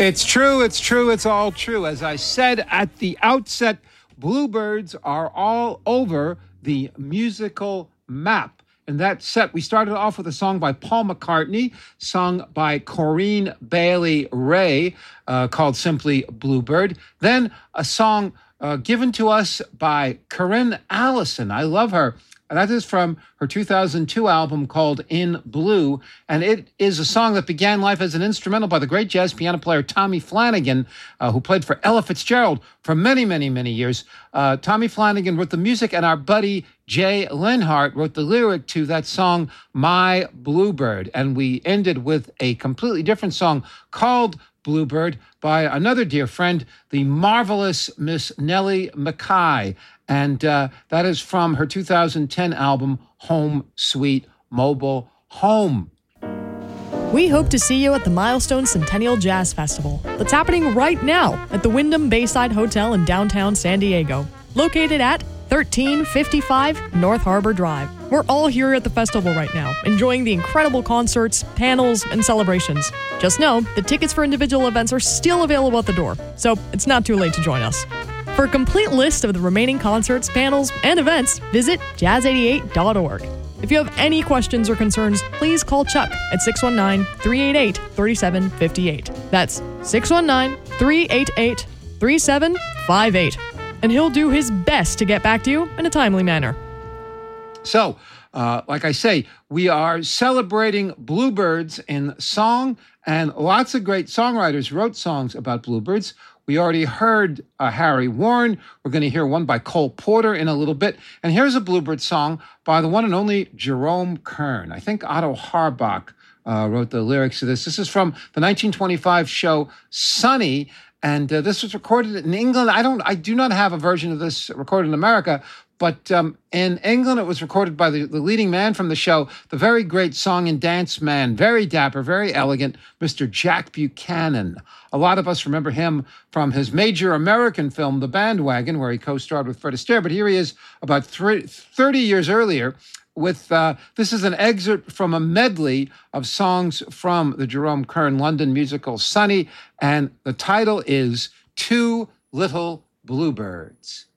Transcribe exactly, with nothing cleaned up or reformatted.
It's true, it's true, it's all true. As I said at the outset, Bluebirds are all over the musical map. In that set, we started off with a song by Paul McCartney, sung by Corinne Bailey Rae, uh, called simply Bluebird. Then a song uh, given to us by Corinne Allison. I love her. That is from her two thousand two album called In Blue, and it is a song that began life as an instrumental by the great jazz piano player Tommy Flanagan, uh, who played for Ella Fitzgerald for many, many, many years. Uh, Tommy Flanagan wrote the music, and our buddy Jay Linhart wrote the lyric to that song, My Bluebird. And we ended with a completely different song called Bluebird by another dear friend, the marvelous Miss Nellie McKay. And uh, that is from her two thousand ten album, Home Sweet Mobile Home. We hope to see you at the Milestone Centennial Jazz Festival that's happening right now at the Wyndham Bayside Hotel in downtown San Diego, located at thirteen fifty-five North Harbor Drive. We're all here at the festival right now, enjoying the incredible concerts, panels, and celebrations. Just know the tickets for individual events are still available at the door, so it's not too late to join us. For a complete list of the remaining concerts, panels, and events, visit jazz eighty-eight dot org. If you have any questions or concerns, please call Chuck at six one nine, three eight eight, three seven five eight. That's six one nine, three eight eight, three seven five eight. And he'll do his best to get back to you in a timely manner. So, uh, like I say, we are celebrating bluebirds in song, and lots of great songwriters wrote songs about bluebirds. We already heard uh, Harry Warren. We're going to hear one by Cole Porter in a little bit. And here's a bluebird song by the one and only Jerome Kern. I think Otto Harbach uh, wrote the lyrics to this. This is from the nineteen twenty-five show Sunny. And uh, this was recorded in England. I don't, I do not have a version of this recorded in America, but um, in England it was recorded by the, the leading man from the show, the very great song and dance man, very dapper, very elegant, Mister Jack Buchanan. A lot of us remember him from his major American film, The Bandwagon, where he co-starred with Fred Astaire. But here he is about three, thirty years earlier with, uh, this is an excerpt from a medley of songs from the Jerome Kern London musical Sunny, and the title is Two Little Bluebirds.